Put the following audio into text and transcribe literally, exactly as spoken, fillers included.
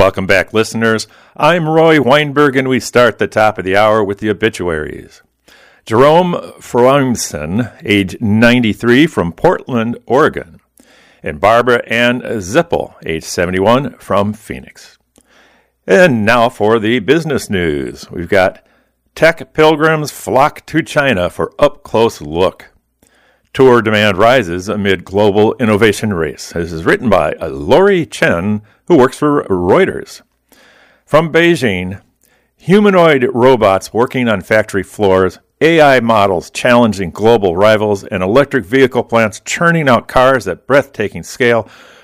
Welcome back, listeners. I'm Roy Weinberg, and we start the top of the hour with the obituaries. Jerome Froimson, age ninety-three, from Portland, Oregon. And Barbara Ann Zippel, age seventy-one, from Phoenix. And now for the business news. We've got tech pilgrims flock to China for up-close look. Tour demand rises amid global innovation race. This is written by Lori Chen, who works for Reuters. From Beijing, humanoid robots working on factory floors, A I models challenging global rivals, and electric vehicle plants churning out cars at breathtaking scale